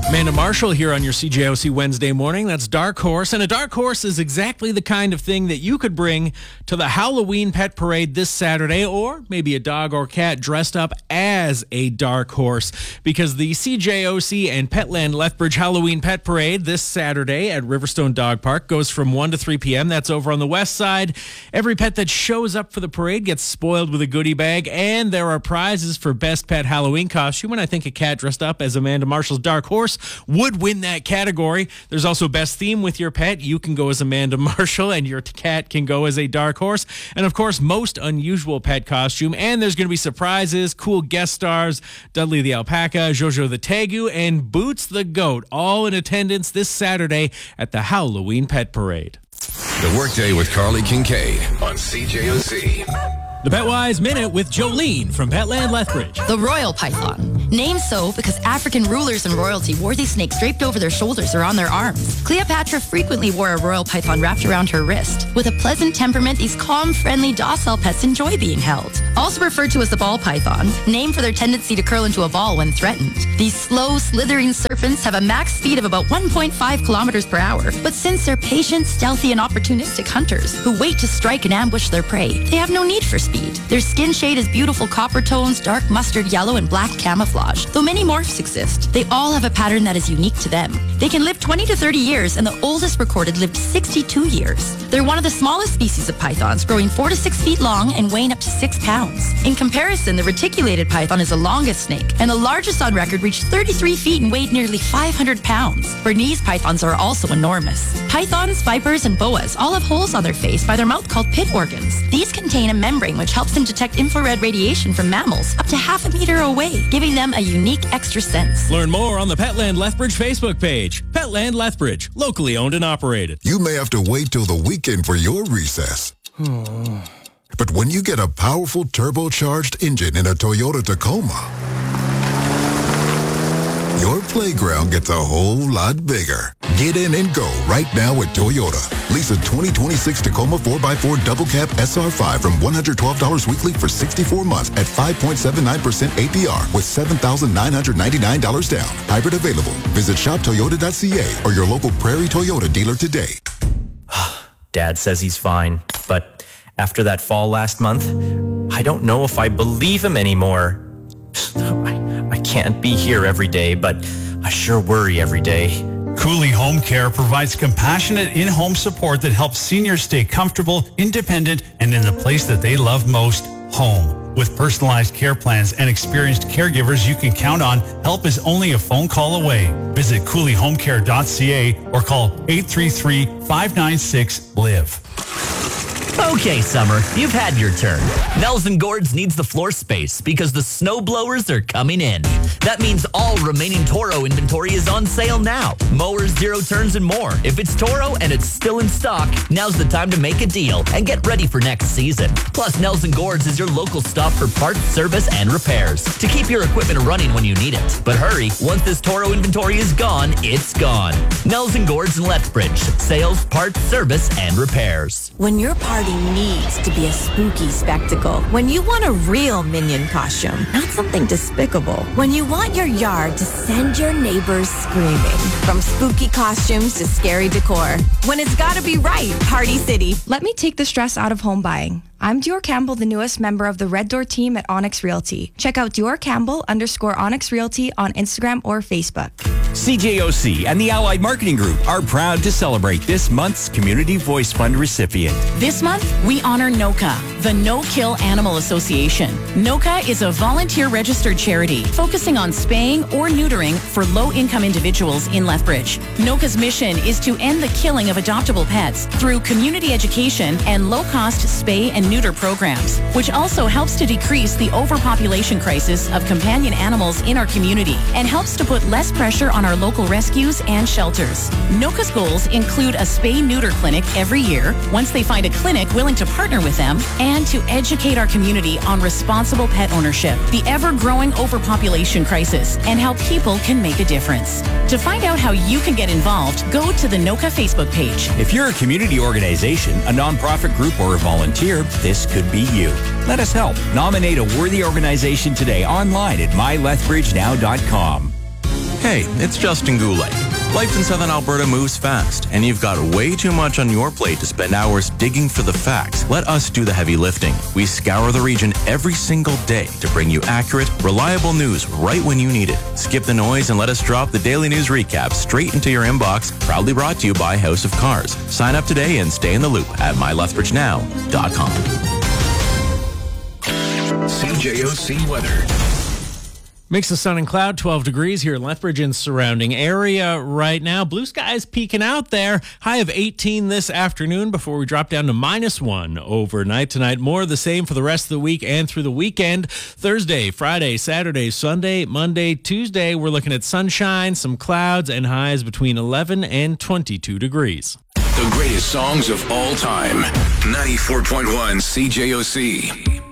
Amanda Marshall here on your CJOC Wednesday morning. That's Dark Horse. And a dark horse is exactly the kind of thing that you could bring to the Halloween Pet Parade this Saturday, or maybe a dog or cat dressed up as a dark horse, because the CJOC and Petland Lethbridge Halloween Pet Parade this Saturday at Riverstone Dog Park goes from 1 to 3 p.m. That's over on the west side. Every pet that shows up for the parade gets spoiled with a goodie bag, and there are prizes for Best Pet Halloween Costume, and I think a cat dressed up as Amanda Marshall's dark horse would win that category. There's also Best Theme with your pet. You can go as Amanda Marshall, and your cat can go as a dark horse. And of course, Most Unusual Pet Costume. And there's going to be surprises, cool guest stars, Dudley the Alpaca, Jojo the Tegu, and Boots the Goat, all in attendance this Saturday at the Halloween Pet Parade. The Workday with Carly Kincaid on CJOC. The Petwise Minute with Jolene from Petland Lethbridge. The royal python. Named so because African rulers and royalty wore these snakes draped over their shoulders or on their arms. Cleopatra frequently wore a royal python wrapped around her wrist. With a pleasant temperament, these calm, friendly, docile pets enjoy being held. Also referred to as the ball python, named for their tendency to curl into a ball when threatened. These slow, slithering serpents have a max speed of about 1.5 kilometers per hour. But since they're patient, stealthy, and opportunistic hunters who wait to strike and ambush their prey, they have no need for speed. Their skin shade is beautiful copper tones, dark mustard yellow, and black camouflage. Though many morphs exist, they all have a pattern that is unique to them. They can live 20 to 30 years, and the oldest recorded lived 62 years. They're one of the smallest species of pythons, growing 4 to 6 feet long and weighing up to 6 pounds. In comparison, the reticulated python is the longest snake, and the largest on record reached 33 feet and weighed nearly 500 pounds. Bernese pythons are also enormous. Pythons, vipers, and boas all have holes on their face by their mouth called pit organs. These contain a membrane which helps them detect infrared radiation from mammals up to half a meter away, giving them a unique extra sense. Learn more on the Petland Lethbridge Facebook page. Petland Lethbridge, locally owned and operated. You may have to wait till the weekend for your recess. But when you get a powerful turbocharged engine in a Toyota Tacoma, your playground gets a whole lot bigger. Get in and go right now at Toyota. Lease a 2026 Tacoma 4x4 Double Cab SR5 from $112 weekly for 64 months at 5.79% APR with $7,999 down. Hybrid available. Visit shoptoyota.ca or your local Prairie Toyota dealer today. Dad says he's fine, but after that fall last month, I don't know if I believe him anymore. I can't be here every day, but I sure worry every day. Cooley Home Care provides compassionate in-home support that helps seniors stay comfortable, independent, and in the place that they love most, home. With personalized care plans and experienced caregivers you can count on, help is only a phone call away. Visit CooleyHomeCare.ca or call 833-596-LIVE. Okay, Summer, you've had your turn. Nels & Gord's needs the floor space because the snow blowers are coming in. That means all remaining Toro inventory is on sale now. Mowers, zero turns, and more. If it's Toro and it's still in stock, now's the time to make a deal and get ready for next season. Plus, Nels & Gord's is your local stop for parts, service, and repairs to keep your equipment running when you need it. But hurry, once this Toro inventory is gone, it's gone. Nels & Gord's in Lethbridge. Sales, parts, service, and repairs. When your party needs to be a spooky spectacle, when you want a real Minion costume, not something despicable, when you want your yard to send your neighbors screaming, from spooky costumes to scary decor, when it's gotta be right, Party City. Let me take the stress out of home buying. I'm Dior Campbell, the newest member of the Red Door team at Onyx Realty. Check out Dior Campbell _Onyx Realty on Instagram or Facebook. CJOC and the Allied Marketing Group are proud to celebrate this month's Community Voice Fund recipient. This month, we honor NOCA, the No Kill Animal Association. NOCA is a volunteer-registered charity focusing on spaying or neutering for low-income individuals in Lethbridge. NOCA's mission is to end the killing of adoptable pets through community education and low-cost spay and neuter programs, which also helps to decrease the overpopulation crisis of companion animals in our community and helps to put less pressure on our local rescues and shelters. NOCA's goals include a spay-neuter clinic every year once they find a clinic willing to partner with them, and to educate our community on responsible pet ownership, the ever-growing overpopulation crisis, and how people can make a difference. To find out how you can get involved, go to the NOCA Facebook page. If you're a community organization, a nonprofit group, or a volunteer, this could be you. Let us help. Nominate a worthy organization today online at mylethbridgenow.com. Hey, it's Justin Goulet. Life in Southern Alberta moves fast, and you've got way too much on your plate to spend hours digging for the facts. Let us do the heavy lifting. We scour the region every single day to bring you accurate, reliable news right when you need it. Skip the noise and let us drop the daily news recap straight into your inbox, proudly brought to you by House of Cars. Sign up today and stay in the loop at mylethbridgenow.com. CJOC weather. Mix of sun and cloud, 12 degrees here in Lethbridge and surrounding area right now. Blue skies peeking out there. High of 18 this afternoon before we drop down to -1 overnight tonight. More of the same for the rest of the week and through the weekend. Thursday, Friday, Saturday, Sunday, Monday, Tuesday, we're looking at sunshine, some clouds, and highs between 11 and 22 degrees. The greatest songs of all time. 94.1 CJOC.